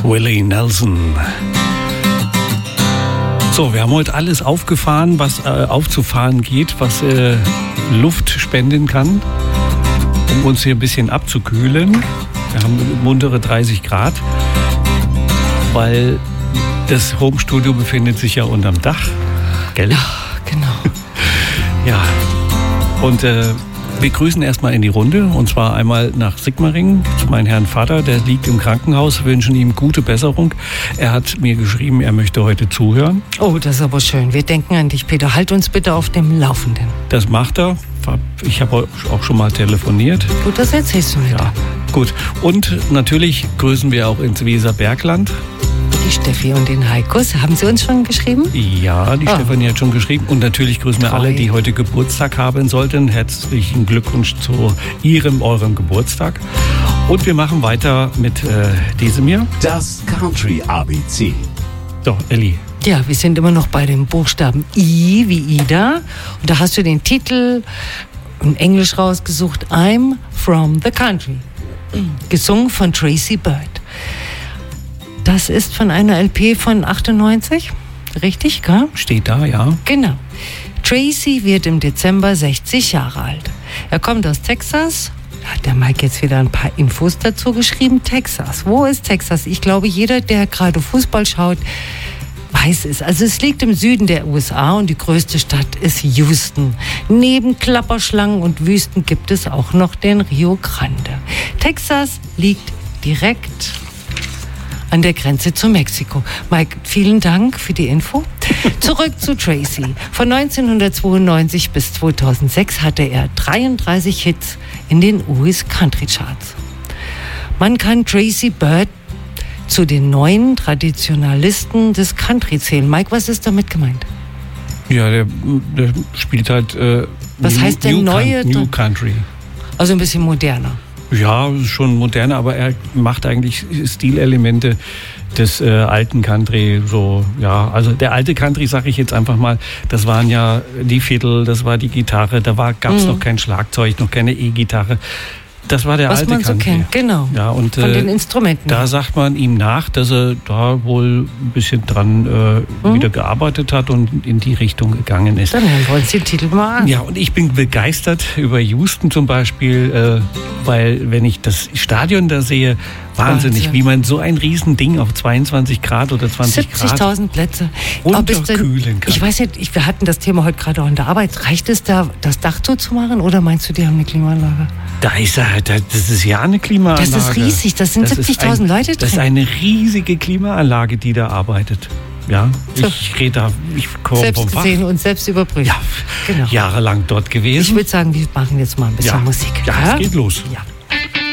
Willie Nelson. So, wir haben heute alles aufgefahren, was aufzufahren geht, was Luft spenden kann, um uns hier ein bisschen abzukühlen. Wir haben muntere 30 Grad, weil das Homestudio befindet sich ja unterm Dach, gell? Ja, genau. Ja, und wir grüßen erstmal in die Runde, und zwar einmal nach Sigmaringen zu meinem Herrn Vater, der liegt im Krankenhaus, wünschen ihm gute Besserung. Er hat mir geschrieben, er möchte heute zuhören. Oh, das ist aber schön. Wir denken an dich, Peter. Halt uns bitte auf dem Laufenden. Das macht er. Ich habe auch schon mal telefoniert. Gut, das erzählst du mir. Ja, gut. Und natürlich grüßen wir auch ins Weserbergland. Die Steffi und den Heikus, haben sie uns schon geschrieben? Ja, die Stefanie hat schon geschrieben. Und natürlich grüßen wir alle, die heute Geburtstag haben sollten. Herzlichen Glückwunsch zu eurem Geburtstag. Und wir machen weiter mit diesem hier. Das Country ABC. So, Elli. Ja, wir sind immer noch bei dem Buchstaben I wie Ida. Und da hast du den Titel in Englisch rausgesucht, I'm from the Country. Gesungen von Tracy Byrd. Das ist von einer LP von 98, richtig, gell? Steht da, ja. Genau. Tracy wird im Dezember 60 Jahre alt. Er kommt aus Texas. Hat der Mike jetzt wieder ein paar Infos dazu geschrieben? Texas. Wo ist Texas? Ich glaube, jeder, der gerade Fußball schaut, weiß es. Also es liegt im Süden der USA und die größte Stadt ist Houston. Neben Klapperschlangen und Wüsten gibt es auch noch den Rio Grande. Texas liegt direkt an der Grenze zu Mexiko. Mike, vielen Dank für die Info. Zurück zu Tracy. Von 1992 bis 2006 hatte er 33 Hits in den US Country Charts. Man kann Tracy Byrd zu den neuen Traditionalisten des Country zählen. Mike, was ist damit gemeint? Ja, der spielt halt was heißt denn New Country. Also ein bisschen moderner. Ja, schon moderner, aber er macht eigentlich Stilelemente des alten Country. So, ja, also der alte Country, sage ich jetzt einfach mal, das waren ja die Fiddle, das war die Gitarre, gab es noch kein Schlagzeug, noch keine E-Gitarre. Das war der was alte man Country. So kennt, genau. Ja, und, von den Instrumenten. Da sagt man ihm nach, dass er da wohl ein bisschen dran wieder gearbeitet hat und in die Richtung gegangen ist. Dann hören wir uns den Titel mal an. Ja, und ich bin begeistert über Houston zum Beispiel, weil wenn ich das Stadion da sehe, wahnsinnig, wie man so ein Riesending auf 22 Grad oder 20 Grad 70.000 Plätze runterkühlen kann. Ich weiß nicht, wir hatten das Thema heute gerade auch in der Arbeit. Reicht es da, das Dach zuzumachen oder meinst du, die haben eine Klimaanlage? Das ist ja eine Klimaanlage. Das ist riesig, das sind 70.000 Leute drin. Das ist eine riesige Klimaanlage, die da arbeitet. Ja, so. Ich komme selbst vom Fach. Gesehen und selbst überprüft. Ja, genau. Jahrelang dort gewesen. Ich würde sagen, wir machen jetzt mal ein bisschen Musik. Ja, es geht los. Ja.